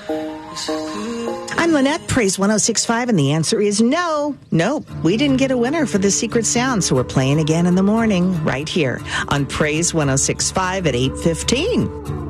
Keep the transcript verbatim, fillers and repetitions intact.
I'm Lynette, Praise one oh six point five, and the answer is no. Nope, we didn't get a winner for the secret sound, so we're playing again in the morning right here on Praise one oh six point five at eight fifteen.